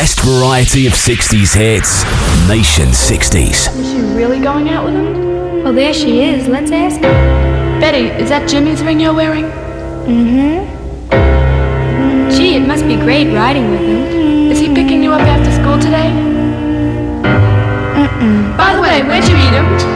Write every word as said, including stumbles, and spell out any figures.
best variety of sixties hits. Nation sixties. Is she really going out with him? Well, there she is. Let's ask her. Betty, is that Jimmy's ring you're wearing? Mm-hmm. Gee, it must be great riding with him. Is he picking you up after school today? Mm-mm. By the way, where'd you meet him?